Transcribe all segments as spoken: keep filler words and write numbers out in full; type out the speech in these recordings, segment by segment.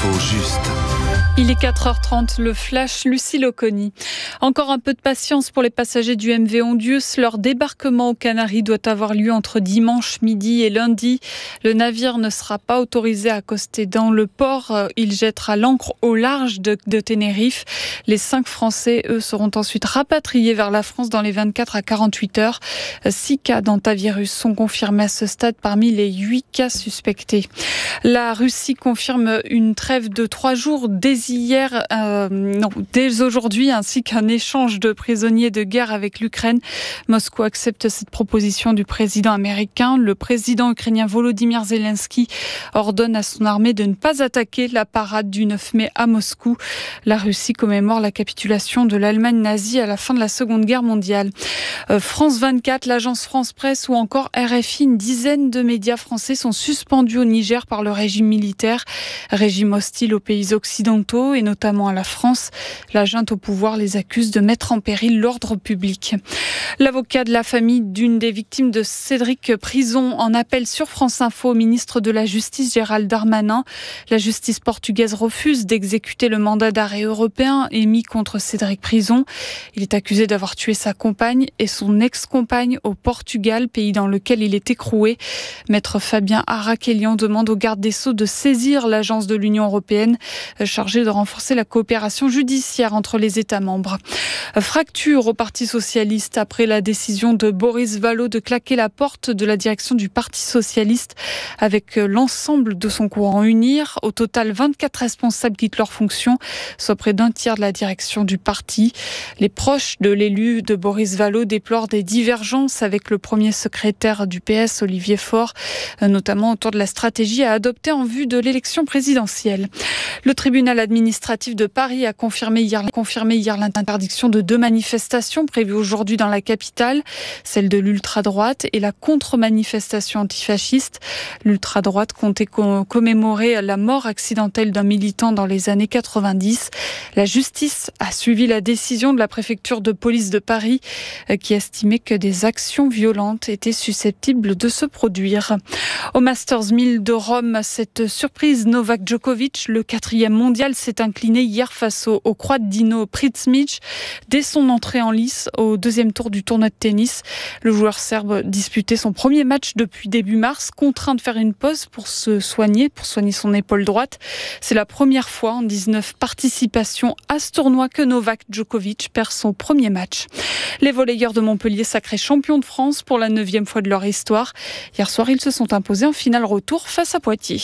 L'info juste. Il est quatre heures trente, le flash, Lucie Loconi. Encore un peu de patience pour les passagers du M V Ondius. Leur débarquement aux Canaries doit avoir lieu entre dimanche midi et lundi. Le navire ne sera pas autorisé à accoster dans le port. Il jettera l'ancre au large de, de Tenerife. Les cinq Français, eux, seront ensuite rapatriés vers la France dans les vingt-quatre à quarante-huit heures. Six cas d'hantavirus sont confirmés à ce stade parmi les huit cas suspectés. La Russie confirme une trêve de trois jours dès hier, euh, non, dès aujourd'hui, ainsi qu'un échange de prisonniers de guerre avec l'Ukraine. Moscou accepte cette proposition du président américain. Le président ukrainien Volodymyr Zelensky ordonne à son armée de ne pas attaquer la parade du neuf mai à Moscou. La Russie commémore la capitulation de l'Allemagne nazie à la fin de la Seconde Guerre mondiale. Euh, France vingt-quatre, l'agence France Presse ou encore R F I, une dizaine de médias français sont suspendus au Niger par le régime militaire, régime hostile aux pays occidentaux et notamment à la France. La junte au pouvoir les accuse de mettre en péril l'ordre public. L'avocat de la famille d'une des victimes de Cédric Prison en appelle sur France Info au ministre de la Justice Gérald Darmanin. La justice portugaise refuse d'exécuter le mandat d'arrêt européen émis contre Cédric Prison. Il est accusé d'avoir tué sa compagne et son ex-compagne au Portugal, pays dans lequel il est écroué. Maître Fabien Araquelian demande au garde des Sceaux de saisir l'agence de l'Union européenne chargée de renforcer la coopération judiciaire entre les États membres. Fracture au Parti socialiste après la décision de Boris Vallaud de claquer la porte de la direction du Parti socialiste avec l'ensemble de son courant Unir. Au total, vingt-quatre responsables quittent leurs fonctions, soit près d'un tiers de la direction du parti. Les proches de l'élu de Boris Vallaud déplorent des divergences avec le premier secrétaire du P S, Olivier Faure, notamment autour de la stratégie à adopter en vue de l'élection présidentielle. Le tribunal administratif de Paris a confirmé hier, confirmé hier l'interdiction de deux manifestations prévues aujourd'hui dans la capitale, celle de l'ultra-droite et la contre-manifestation antifasciste. L'ultra-droite comptait commémorer la mort accidentelle d'un militant dans les années quatre-vingt-dix. La justice a suivi la décision de la préfecture de police de Paris qui estimait que des actions violentes étaient susceptibles de se produire. Au Masters mille de Rome, cette surprise, Novak Djokovic, le quatrième mondial, s'est incliné hier face au, au Croate-Dino Pritzmic dès son entrée en lice au deuxième tour du tournoi de tennis. Le joueur serbe disputait son premier match depuis début mars, contraint de faire une pause pour se soigner, pour soigner son épaule droite. C'est la première fois en dix-neuf participations à ce tournoi que Novak Djokovic perd son premier match. Les volleyeurs de Montpellier sacrés champions de France pour la neuvième fois de leur histoire. Hier soir, ils se sont imposés en finale retour face à Poitiers.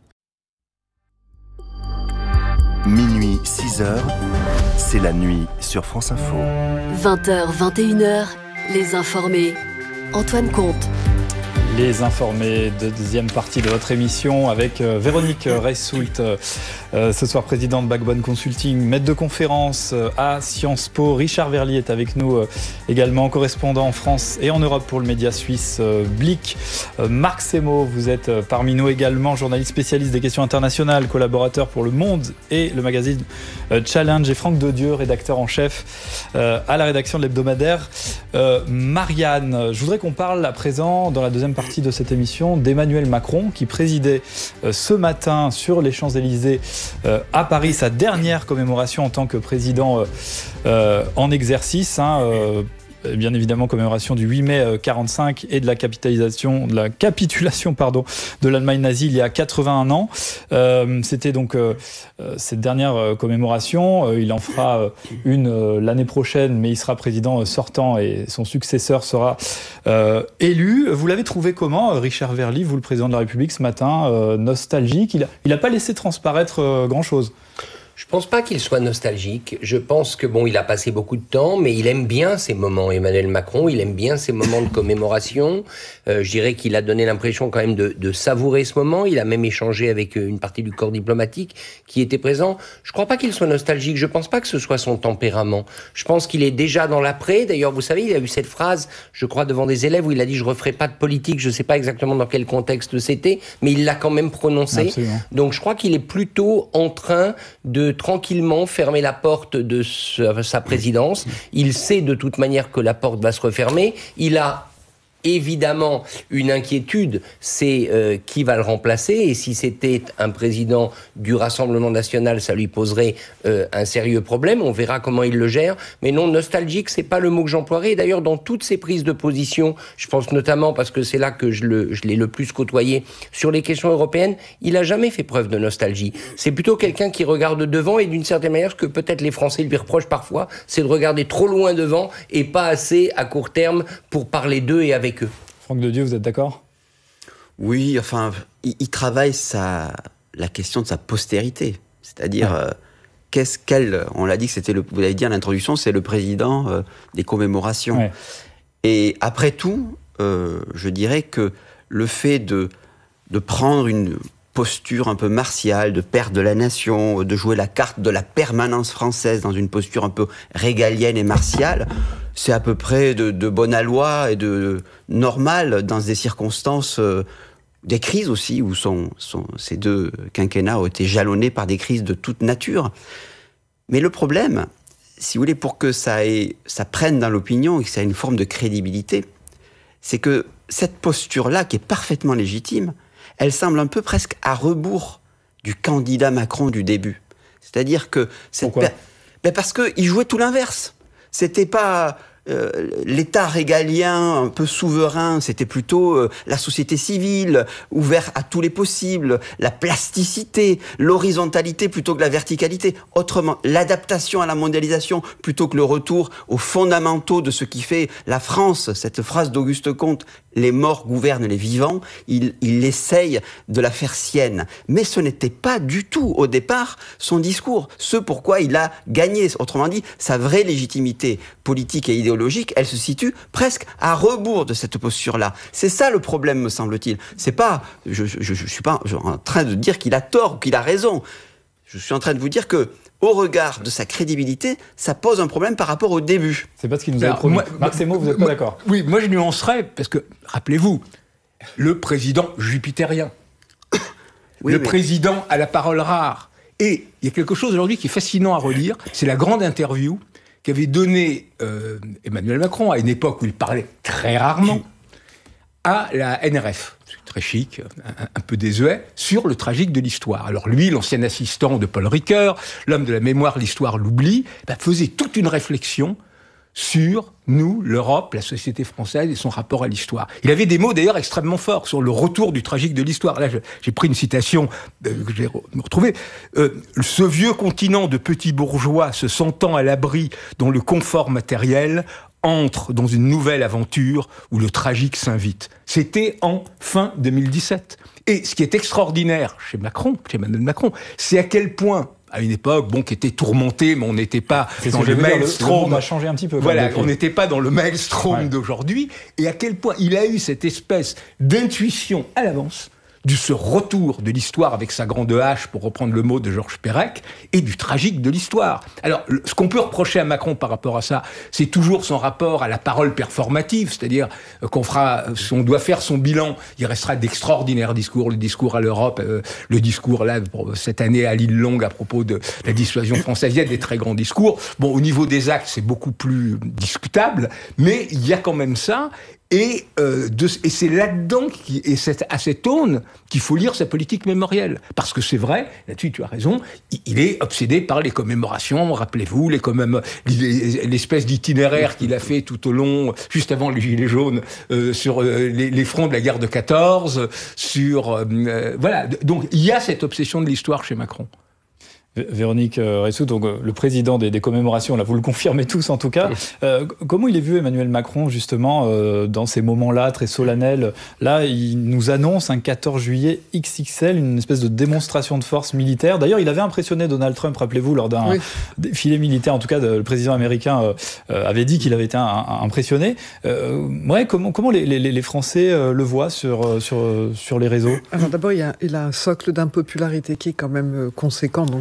Minuit, six heures, c'est la nuit sur France Info. vingt heures, vingt et une heures, les informés. Antoine Comte. Les informés de deuxième partie de votre émission avec euh, Véronique Reissoult, euh, ce soir présidente Backbone Consulting, maître de conférence euh, à Sciences Po. Richard Verly est avec nous euh, également, correspondant en France et en Europe pour le média suisse euh, Blick. Euh, Marc Semo, vous êtes euh, parmi nous également, journaliste spécialiste des questions internationales, collaborateur pour Le Monde et le magazine euh, Challenge. Et Franck Dedieu, rédacteur en chef euh, à la rédaction de l'hebdomadaire euh, Marianne. Je voudrais qu'on parle à présent, dans la deuxième partie de cette émission, d'Emmanuel Macron qui présidait euh, ce matin sur les Champs-Élysées euh, à Paris sa dernière commémoration en tant que président euh, euh, en exercice, hein, euh, bien évidemment commémoration du huit mai quarante-cinq et de la capitalisation, de la capitulation pardon, de l'Allemagne nazie il y a quatre-vingt-un ans. Euh, c'était donc euh, cette dernière commémoration. Euh, il en fera une euh, l'année prochaine, mais il sera président sortant et son successeur sera euh, élu. Vous l'avez trouvé comment, Richard Verly, vous le président de la République ce matin, euh, nostalgique? Il a, il a pas laissé transparaître euh, grand-chose. Je pense pas qu'il soit nostalgique. Je pense que bon, il a passé beaucoup de temps, mais il aime bien ces moments. Emmanuel Macron, il aime bien ces moments de commémoration. Euh, je dirais qu'il a donné l'impression quand même de, de savourer ce moment. Il a même échangé avec une partie du corps diplomatique qui était présent. Je crois pas qu'il soit nostalgique. Je pense pas que ce soit son tempérament. Je pense qu'il est déjà dans l'après. D'ailleurs, vous savez, il a eu cette phrase, je crois, devant des élèves où il a dit « je referai pas de politique ». Je sais pas exactement dans quel contexte c'était, mais il l'a quand même prononcé. Absolument. Donc, je crois qu'il est plutôt en train de tranquillement fermer la porte de sa présidence. Il sait de toute manière que la porte va se refermer. Il a évidemment une inquiétude, c'est euh, qui va le remplacer. Et si c'était un président du Rassemblement national, ça lui poserait euh, un sérieux problème. On verra comment il le gère. Mais non, nostalgique, c'est pas le mot que j'emploierais. Et d'ailleurs, dans toutes ses prises de position, je pense notamment parce que c'est là que je, le, je l'ai le plus côtoyé sur les questions européennes, il a jamais fait preuve de nostalgie. C'est plutôt quelqu'un qui regarde devant et d'une certaine manière, ce que peut-être les Français lui reprochent parfois, c'est de regarder trop loin devant et pas assez à court terme pour parler d'eux et avec eux. Franck Dedieu, vous êtes d'accord ? Oui, enfin, il, il travaille sa, la question de sa postérité. C'est-à-dire, ouais. euh, qu'est-ce qu'elle... On l'a dit que c'était le... Vous l'avez dit à l'introduction, c'est le président euh, des commémorations. Ouais. Et après tout, euh, je dirais que le fait de, de prendre une posture un peu martiale, de père de la nation, de jouer la carte de la permanence française dans une posture un peu régalienne et martiale, c'est à peu près de, de bon aloi et de normal dans des circonstances, euh, des crises aussi, où sont, sont, ces deux quinquennats ont été jalonnés par des crises de toute nature. Mais le problème, si vous voulez, pour que ça, ait, ça prenne dans l'opinion et que ça ait une forme de crédibilité, c'est que cette posture-là, qui est parfaitement légitime, elle semble un peu presque à rebours du candidat Macron du début. C'est-à-dire que... Pourquoi ? Ben parce qu'il jouait tout l'inverse. C'était pas euh, l'État régalien, un peu souverain, c'était plutôt euh, la société civile, ouvert à tous les possibles, la plasticité, l'horizontalité plutôt que la verticalité. Autrement, l'adaptation à la mondialisation plutôt que le retour aux fondamentaux de ce qui fait la France. Cette phrase d'Auguste Comte, les morts gouvernent les vivants, il, il essaye de la faire sienne. Mais ce n'était pas du tout, au départ, son discours. Ce pourquoi il a gagné. Autrement dit, sa vraie légitimité politique et idéologique, elle se situe presque à rebours de cette posture-là. C'est ça le problème, me semble-t-il. C'est pas, je, je, je, je suis pas en train de dire qu'il a tort ou qu'il a raison. Je suis en train de vous dire que, au regard de sa crédibilité, ça pose un problème par rapport au début. C'est pas ce qu'il nous a promis. Marc Semo, vous n'êtes pas d'accord ? Oui, moi je nuancerais, parce que, rappelez-vous, le président jupitérien, oui, le oui. président à la parole rare. Et il y a quelque chose aujourd'hui qui est fascinant à relire, c'est la grande interview qu'avait donnée euh, Emmanuel Macron, à une époque où il parlait très rarement, à la N R F. Très chic, un, un peu désuet, sur le tragique de l'histoire. Alors lui, l'ancien assistant de Paul Ricoeur, l'homme de la mémoire, l'histoire, l'oubli, ben, faisait toute une réflexion sur nous, l'Europe, la société française et son rapport à l'histoire. Il avait des mots d'ailleurs extrêmement forts sur le retour du tragique de l'histoire. Là, je, j'ai pris une citation euh, que j'ai re- retrouvée. Euh, ce vieux continent de petits bourgeois se sentant à l'abri dans le confort matériel entre dans une nouvelle aventure où le tragique s'invite. C'était en fin deux mille dix-sept. Et ce qui est extraordinaire chez Macron, chez Emmanuel Macron, c'est à quel point, à une époque, bon, qui était tourmentée, mais on n'était pas c'est dans le maelstrom. Le monde a changé un petit peu. Voilà, on n'était pas dans le maelstrom ouais. d'aujourd'hui. Et à quel point il a eu cette espèce d'intuition à l'avance du ce retour de l'histoire avec sa grande hache, pour reprendre le mot de Georges Perec, et du tragique de l'histoire. Alors, le, ce qu'on peut reprocher à Macron par rapport à ça, c'est toujours son rapport à la parole performative, c'est-à-dire euh, qu'on fera, si on doit faire son bilan, il restera d'extraordinaires discours, le discours à l'Europe, euh, le discours là pour cette année à l'île Longue à propos de la dissuasion française, il y a des très grands discours. Bon, au niveau des actes, c'est beaucoup plus discutable, mais il y a quand même ça. Et, euh, de, et c'est là-dedans, qui, et c'est à cette aune, qu'il faut lire sa politique mémorielle. Parce que c'est vrai, là-dessus tu as raison, il, il est obsédé par les commémorations, rappelez-vous, les commém- l'espèce d'itinéraire qu'il a fait tout au long, juste avant les Gilets jaunes, euh, sur euh, les, les fronts de la guerre de quatorze, sur... Euh, voilà, donc il y a cette obsession de l'histoire chez Macron. Véronique Ressout, donc le président des, des commémorations, là vous le confirmez tous en tout cas. Euh, comment il est vu Emmanuel Macron justement euh, dans ces moments-là très solennels ? Là, il nous annonce un quatorze juillet X X L, une espèce de démonstration de force militaire. D'ailleurs, il avait impressionné Donald Trump, rappelez-vous, lors d'un oui. défilé militaire. En tout cas, le président américain euh, avait dit qu'il avait été un, un, impressionné. Euh, ouais, comment, comment les, les, les Français euh, le voient sur, sur, sur les réseaux ? Alors d'abord, il, y a, il a un socle d'impopularité qui est quand même conséquent, donc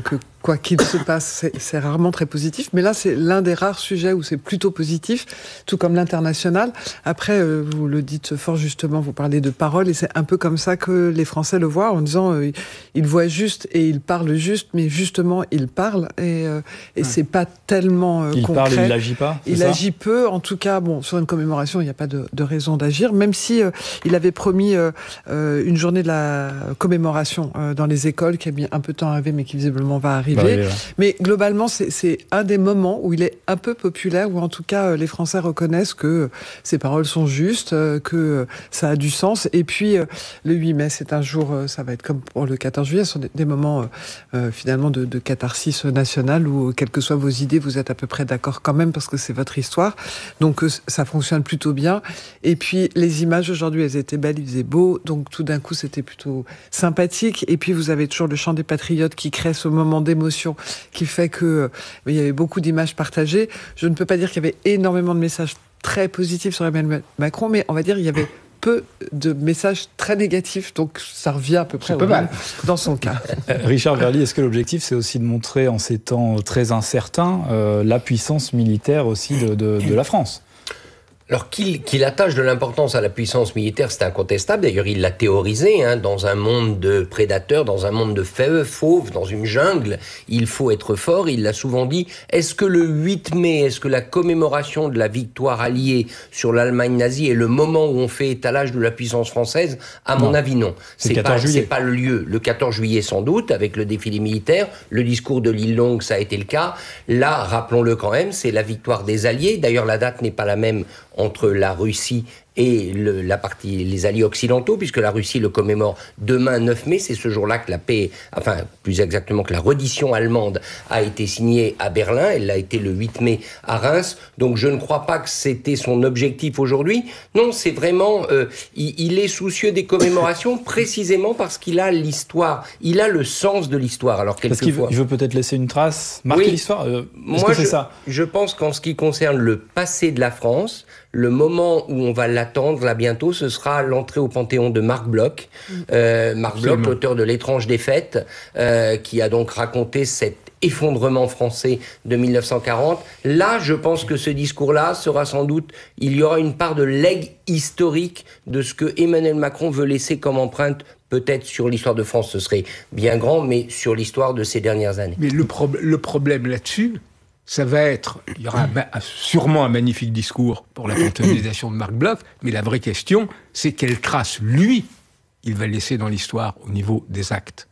quoi qu'il se passe, c'est, c'est rarement très positif. Mais là, c'est l'un des rares sujets où c'est plutôt positif, tout comme l'international. Après, euh, vous le dites fort justement, vous parlez de parole, et c'est un peu comme ça que les Français le voient, en disant euh, ils voient juste et ils parlent juste, mais justement, ils parlent, et, euh, et ouais. c'est pas tellement euh, il concret. Il parle et il agit pas. Il ça agit peu. En tout cas, bon, sur une commémoration, il n'y a pas de, de raison d'agir, même si euh, il avait promis euh, euh, une journée de la commémoration euh, dans les écoles, qui a mis un peu de temps à arriver, mais qui visiblement va arriver. Va arriver ouais. Mais globalement, c'est, c'est un des moments où il est un peu populaire, où en tout cas, euh, les Français reconnaissent que euh, ses paroles sont justes, euh, que euh, ça a du sens. Et puis, euh, le huit mai, c'est un jour, euh, ça va être comme pour le quatorze juillet, ce sont des, des moments euh, euh, finalement de, de catharsis nationale, où, quelles que soient vos idées, vous êtes à peu près d'accord quand même, parce que c'est votre histoire. Donc, euh, ça fonctionne plutôt bien. Et puis, les images aujourd'hui, elles étaient belles, il faisait beau, donc tout d'un coup, c'était plutôt sympathique. Et puis, vous avez toujours le chant des patriotes qui crée ce moment d'émotion qui fait que euh, il y avait beaucoup d'images partagées. Je ne peux pas dire qu'il y avait énormément de messages très positifs sur Emmanuel Macron, mais on va dire qu'il y avait peu de messages très négatifs, donc ça revient à peu près au mal dans son cas. Richard Verly, est-ce que l'objectif, c'est aussi de montrer en ces temps très incertains euh, la puissance militaire aussi de, de, de la France ? Alors qu'il, qu'il attache de l'importance à la puissance militaire, c'est incontestable. D'ailleurs, il l'a théorisé, hein, dans un monde de prédateurs, dans un monde de fauves, dans une jungle, il faut être fort. Il l'a souvent dit. Est-ce que le huit mai, est-ce que la commémoration de la victoire alliée sur l'Allemagne nazie est le moment où on fait étalage de la puissance française ? À mon non. avis, non. C'est, c'est, pas, c'est pas le lieu. Le quatorze juillet, sans doute, avec le défilé militaire. Le discours de l'île Longue, ça a été le cas. Là, rappelons-le quand même, c'est la victoire des Alliés. D'ailleurs, la date n'est pas la même entre la Russie et le, la partie, les alliés occidentaux, puisque la Russie le commémore demain neuf mai, c'est ce jour-là que la paix, enfin plus exactement que la reddition allemande a été signée à Berlin, elle l'a été le huit mai à Reims, donc je ne crois pas que c'était son objectif aujourd'hui. Non, c'est vraiment, euh, il, il est soucieux des commémorations précisément parce qu'il a l'histoire, il a le sens de l'histoire. Alors quelquefois, parce qu'il veut, il veut peut-être laisser une trace, marquer oui. l'histoire. Euh, Moi, que c'est je, ça je pense qu'en ce qui concerne le passé de la France, le moment où on va l'attendre, là, bientôt, ce sera l'entrée au Panthéon de Marc Bloch. Euh, Marc Bloch, l'auteur de L'étrange défaite, euh, qui a donc raconté cet effondrement français de mille neuf cent quarante. Là, je pense que ce discours-là sera sans doute, il y aura une part de legs historique de ce que Emmanuel Macron veut laisser comme empreinte, peut-être sur l'histoire de France, ce serait bien grand, mais sur l'histoire de ces dernières années. Mais le, pro- le problème là-dessus, ça va être, il y aura un, sûrement un magnifique discours pour la panthéonisation de Marc Bloch, mais la vraie question, c'est quelle trace, lui, il va laisser dans l'histoire au niveau des actes.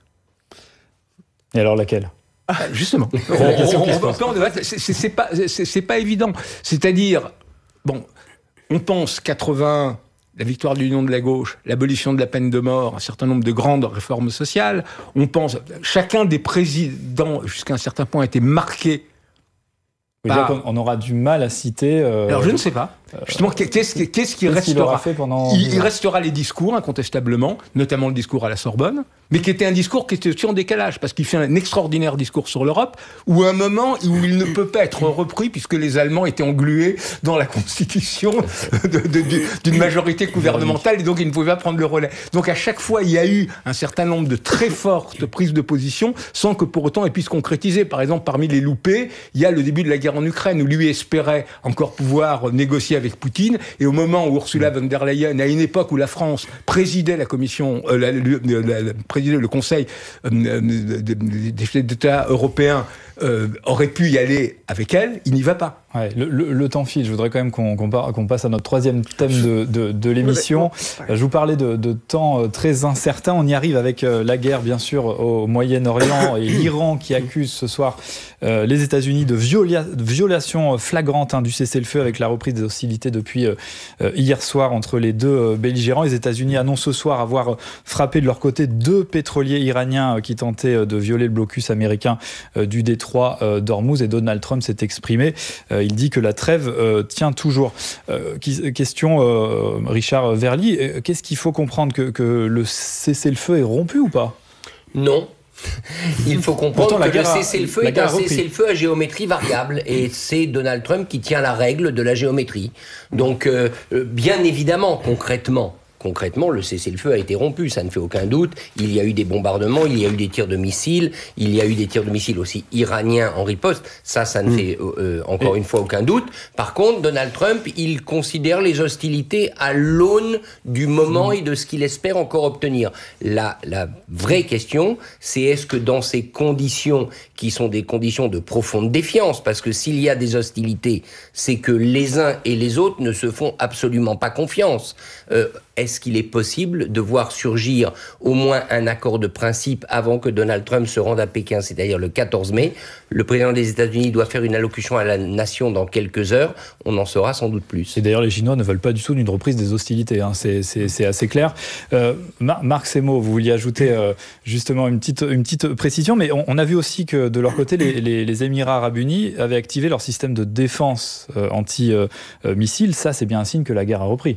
Et alors laquelle ? Ah, justement, on, on, on, on, c'est, c'est, c'est, pas, c'est, c'est pas évident. C'est-à-dire, bon, on pense quatre-vingts, la victoire de l'Union de la gauche, l'abolition de la peine de mort, un certain nombre de grandes réformes sociales. On pense, chacun des présidents, jusqu'à un certain point, a été marqué. Par... On aura du mal à citer. Euh... Alors je ne sais pas. Justement, qu'est-ce, qu'est-ce qui qu'est-ce restera fait pendant... il, il restera les discours, incontestablement, notamment le discours à la Sorbonne, mais qui était un discours qui était aussi en décalage, parce qu'il fait un extraordinaire discours sur l'Europe, où à un moment où il ne peut pas être repris, puisque les Allemands étaient englués dans la constitution de, de, de, d'une majorité gouvernementale, et donc ils ne pouvaient pas prendre le relais. Donc à chaque fois, il y a eu un certain nombre de très fortes prises de position, sans que pour autant elles puissent concrétiser. Par exemple, parmi les loupés, il y a le début de la guerre en Ukraine, où lui espérait encore pouvoir négocier avec Poutine, et au moment où Ursula von der Leyen, à une époque où la France présidait la commission, euh, la, la, la, la, présidait le Conseil euh, des chefs d'État européens, euh, aurait pu y aller avec elle, il n'y va pas. Ouais, le, le, le temps file. Je voudrais quand même qu'on, qu'on, par, qu'on passe à notre troisième thème de, de, de l'émission. Je vous parlais de, de temps très incertain. On y arrive avec la guerre, bien sûr, au Moyen-Orient et l'Iran qui accuse ce soir euh, les États-Unis de, viola, de violation flagrante hein, du cessez-le-feu avec la reprise des hostilités depuis euh, hier soir entre les deux euh, belligérants. Les États-Unis annoncent ce soir avoir frappé de leur côté deux pétroliers iraniens euh, qui tentaient de violer le blocus américain euh, du détroit euh, d'Ormuz, et Donald Trump s'est exprimé. Euh, Il dit que la trêve euh, tient toujours. Euh, question, euh, Richard Verly, euh, qu'est-ce qu'il faut comprendre, que, que le cessez-le-feu est rompu ou pas ? Non. Il faut comprendre Pourtant, que le cessez-le-feu est un cessez-le-feu à géométrie variable, et c'est Donald Trump qui tient la règle de la géométrie. Donc, euh, bien évidemment, concrètement, concrètement, le cessez-le-feu a été rompu, ça ne fait aucun doute. Il y a eu des bombardements, il y a eu des tirs de missiles, il y a eu des tirs de missiles aussi iraniens en riposte. Ça, ça ne mmh. fait euh, encore Et... une fois aucun doute. Par contre, Donald Trump, il considère les hostilités à l'aune du moment mmh. et de ce qu'il espère encore obtenir. La, la vraie question, c'est est-ce que dans ces conditions, qui sont des conditions de profonde défiance, parce que s'il y a des hostilités, c'est que les uns et les autres ne se font absolument pas confiance. Euh, Est-ce qu'il est possible de voir surgir au moins un accord de principe avant que Donald Trump se rende à Pékin, c'est-à-dire le quatorze mai? Le président des États-Unis doit faire une allocution à la nation dans quelques heures. On en saura sans doute plus. Et d'ailleurs, les Chinois ne veulent pas du tout d'une reprise des hostilités. Hein. C'est, c'est, c'est assez clair. Euh, Marc Semo, vous vouliez ajouter euh, justement une petite, une petite précision, mais on, on a vu aussi que de leur côté, les, les, les Émirats arabes unis avaient activé leur système de défense euh, anti-missile. Ça, c'est bien un signe que la guerre a repris.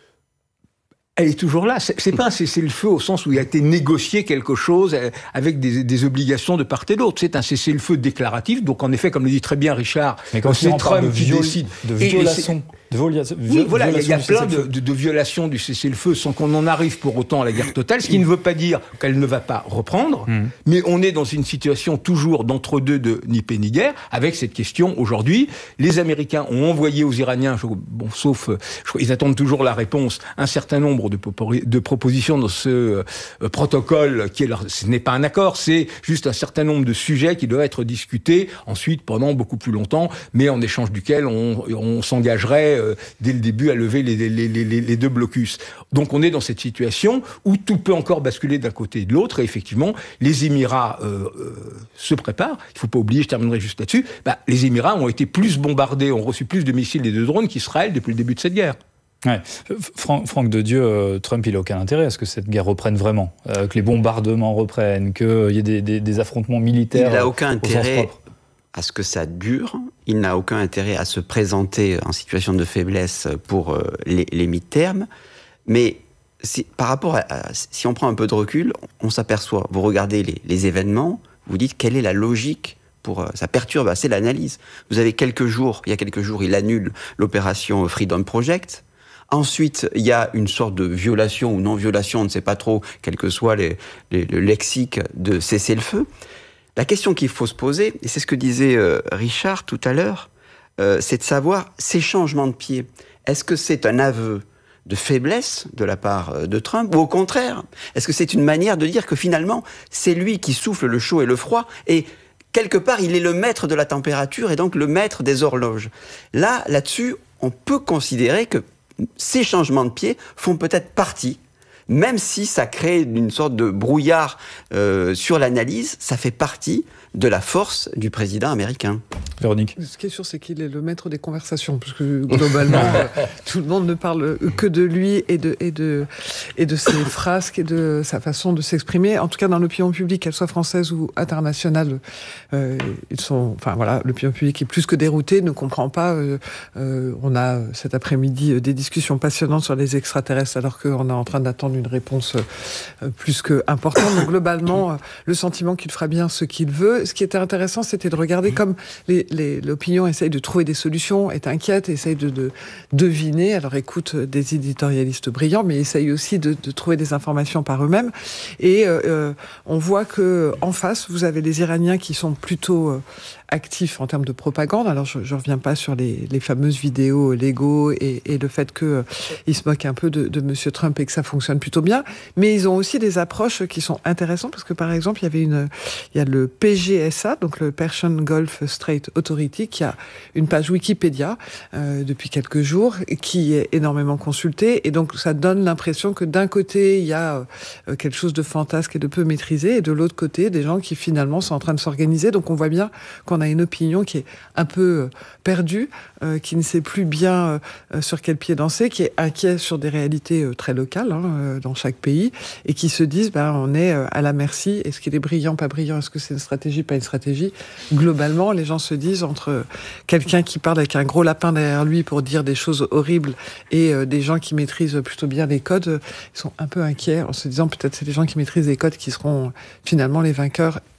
Elle est toujours là. C'est, c'est pas un cessez-le-feu au sens où il a été négocié quelque chose avec des, des obligations de part et d'autre. C'est un cessez-le-feu déclaratif. Donc, en effet, comme le dit très bien Richard, mais quand c'est Trump de, viol, décide, de violation. De volia- oui, voilà, il y a plein de, de, de violations du cessez-le-feu sans qu'on en arrive pour autant à la guerre totale, ce qui ne veut pas dire qu'elle ne va pas reprendre, mmh. mais on est dans une situation toujours d'entre-deux de ni paix ni guerre, avec cette question aujourd'hui. Les Américains ont envoyé aux Iraniens, bon, sauf, je, ils attendent toujours la réponse, un certain nombre de, de propositions dans ce euh, protocole, qui est leur, ce n'est pas un accord, c'est juste un certain nombre de sujets qui doivent être discutés ensuite pendant beaucoup plus longtemps, mais en échange duquel on, on s'engagerait dès le début à lever les, les, les, les, les deux blocus. Donc on est dans cette situation où tout peut encore basculer d'un côté et de l'autre, et effectivement, les Émirats euh, euh, se préparent. Il ne faut pas oublier, je terminerai juste là-dessus, bah, les Émirats ont été plus bombardés, ont reçu plus de missiles et de drones qu'Israël depuis le début de cette guerre. Ouais. Franck, Franck de Dieu, euh, Trump, il n'a aucun intérêt à ce que cette guerre reprenne vraiment, euh, que les bombardements reprennent, qu'il euh, y ait des, des, des affrontements militaires. Il n'a aucun euh, intérêt à ce que ça dure. Il n'a aucun intérêt à se présenter en situation de faiblesse pour euh, les, les mi-termes. Mais si, par rapport à, à, si on prend un peu de recul, on, on s'aperçoit, vous regardez les, les événements, vous dites quelle est la logique pour euh, ça perturbe assez l'analyse. Vous avez quelques jours, il y a quelques jours, il annule l'opération Freedom Project. Ensuite, il y a une sorte de violation ou non-violation, on ne sait pas trop, quel que soit les, les, le lexique de cessez-le-feu. La question qu'il faut se poser, et c'est ce que disait euh, Richard tout à l'heure, euh, c'est de savoir ces changements de pied. Est-ce que c'est un aveu de faiblesse de la part de Trump, ou au contraire, est-ce que c'est une manière de dire que finalement, c'est lui qui souffle le chaud et le froid, et quelque part, il est le maître de la température et donc le maître des horloges. Là, là-dessus, on peut considérer que ces changements de pied font peut-être partie, même si ça crée une sorte de brouillard euh, sur l'analyse, ça fait partie de la force du président américain. Véronique. Ce qui est sûr, c'est qu'il est le maître des conversations, parce que globalement, euh, tout le monde ne parle que de lui et de, et de, et de ses frasques et de sa façon de s'exprimer. En tout cas, dans l'opinion publique, qu'elle soit française ou internationale, euh, ils sont, enfin voilà, l'opinion publique est plus que déroutée, ne comprend pas. Euh, euh, on a cet après-midi des discussions passionnantes sur les extraterrestres, alors qu'on est en train d'attendre une réponse euh, plus que importante. Donc globalement, euh, le sentiment qu'il fera bien ce qu'il veut. Ce qui était intéressant, c'était de regarder comme les, les, l'opinion essaye de trouver des solutions, est inquiète, essaye de, de deviner. Alors écoute des éditorialistes brillants, mais essaye aussi de, de trouver des informations par eux-mêmes. Et euh, on voit que en face, vous avez les Iraniens qui sont plutôt euh, actifs en termes de propagande. Alors je ne reviens pas sur les, les fameuses vidéos Lego et, et le fait qu'ils euh, se moquent un peu de, de Monsieur Trump et que ça fonctionne plutôt bien. Mais ils ont aussi des approches qui sont intéressantes parce que par exemple, il y avait une, il y a le P G S A, donc le Persian Gulf Strait Authority, qui a une page Wikipédia euh, depuis quelques jours, qui est énormément consultée, et donc ça donne l'impression que d'un côté il y a euh, quelque chose de fantasque et de peu maîtrisé, et de l'autre côté des gens qui finalement sont en train de s'organiser. Donc on voit bien qu'on a une opinion qui est un peu euh, perdue, euh, qui ne sait plus bien euh, sur quel pied danser, qui est inquiet sur des réalités euh, très locales hein, euh, dans chaque pays, et qui se disent ben on est euh, à la merci. Est-ce qu'il est brillant, pas brillant? Est-ce que c'est une stratégie, pas une stratégie? Globalement, les gens se disent entre quelqu'un qui parle avec un gros lapin derrière lui pour dire des choses horribles et euh, des gens qui maîtrisent plutôt bien les codes, euh, ils sont un peu inquiets en se disant peut-être c'est les gens qui maîtrisent les codes qui seront finalement les vainqueurs et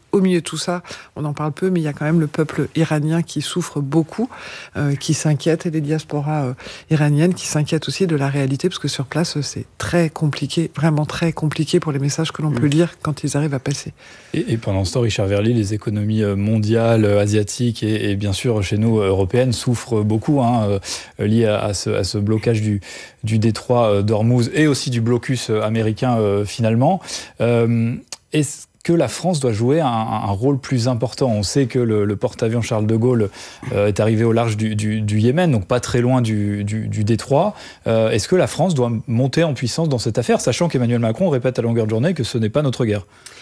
au milieu de tout ça, on en parle peu, mais il y a quand même le peuple iranien qui souffre beaucoup, euh, qui s'inquiète, et les diasporas euh, iraniennes qui s'inquiètent aussi de la réalité, parce que sur place, c'est très compliqué, vraiment très compliqué pour les messages que l'on mmh. peut lire quand ils arrivent à passer. Et, et pendant ce temps, Richard Verly, les économies mondiales, asiatiques et, et bien sûr chez nous, européennes, souffrent beaucoup, hein, euh, liées à, à, ce, à ce blocage du, du détroit d'Ormuz et aussi du blocus américain euh, finalement. Euh, est-ce que la France doit jouer un, un rôle plus important? On sait que le, le porte-avions Charles de Gaulle euh, est arrivé au large du, du, du Yémen, donc pas très loin du, du, du détroit. Euh, est-ce que la France doit monter en puissance dans cette affaire, sachant qu'Emmanuel Macron répète à longueur de journée que ce n'est pas notre guerre?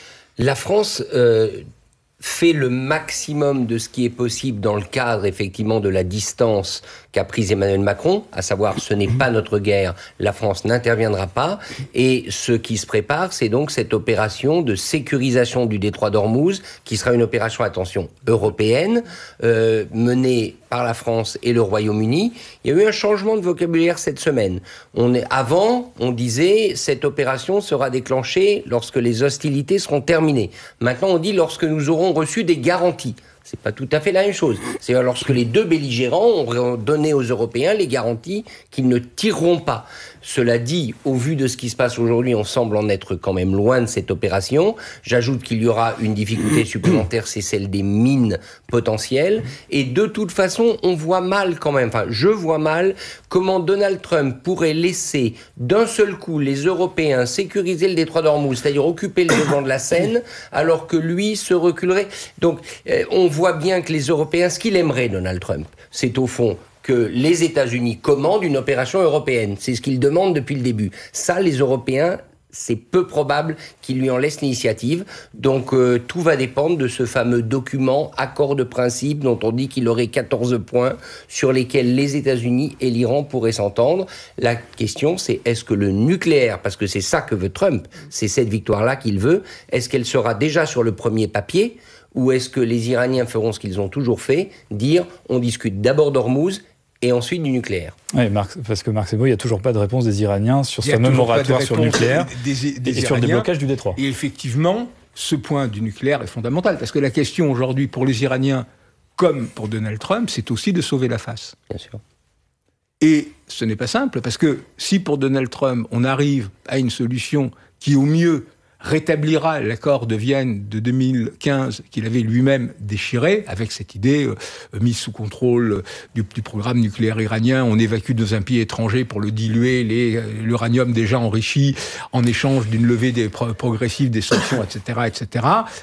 La France euh, fait le maximum de ce qui est possible dans le cadre, effectivement, de la distance qu'a prise Emmanuel Macron, à savoir ce n'est pas notre guerre, la France n'interviendra pas, et ce qui se prépare, c'est donc cette opération de sécurisation du détroit d'Ormuz, qui sera une opération, attention, européenne, euh, menée par la France et le Royaume-Uni. Il y a eu un changement de vocabulaire cette semaine. On est, avant, on disait cette opération sera déclenchée lorsque les hostilités seront terminées. Maintenant, on dit lorsque nous aurons reçu des garanties. C'est pas tout à fait la même chose. C'est lorsque les deux belligérants ont donné aux Européens les garanties qu'ils ne tireront pas. Cela dit, au vu de ce qui se passe aujourd'hui, on semble en être quand même loin de cette opération. J'ajoute qu'il y aura une difficulté supplémentaire, c'est celle des mines potentielles. Et de toute façon, on voit mal quand même, enfin, je vois mal comment Donald Trump pourrait laisser d'un seul coup les Européens sécuriser le détroit d'Ormuz, c'est-à-dire occuper le devant de la scène, alors que lui se reculerait. Donc, euh, on voit bien que les Européens, ce qu'il aimerait, Donald Trump, c'est au fond que les États-Unis commandent une opération européenne. C'est ce qu'ils demandent depuis le début. Ça, les Européens, c'est peu probable qu'ils lui en laissent l'initiative. Donc, euh, tout va dépendre de ce fameux document, accord de principe, dont on dit qu'il aurait quatorze points, sur lesquels les États-Unis et l'Iran pourraient s'entendre. La question, c'est est-ce que le nucléaire, parce que c'est ça que veut Trump, c'est cette victoire-là qu'il veut, est-ce qu'elle sera déjà sur le premier papier, ou est-ce que les Iraniens feront ce qu'ils ont toujours fait, dire on discute d'abord d'Ormuz et ensuite du nucléaire. Oui, Marc, parce que Marc Sebo, il n'y a toujours pas de réponse des Iraniens sur ce fameux moratoire sur le nucléaire des, des, des et sur le déblocage du détroit. Et effectivement, ce point du nucléaire est fondamental, parce que la question aujourd'hui pour les Iraniens, comme pour Donald Trump, c'est aussi de sauver la face. Bien sûr. Et ce n'est pas simple, parce que si pour Donald Trump, on arrive à une solution qui, au mieux, rétablira l'accord de Vienne de deux mille quinze qu'il avait lui-même déchiré, avec cette idée euh, mise sous contrôle euh, du, du programme nucléaire iranien, on évacue nos impies étrangers pour le diluer, les, euh, l'uranium déjà enrichi, en échange d'une levée des pro- progressive des sanctions, et cetera, et cetera.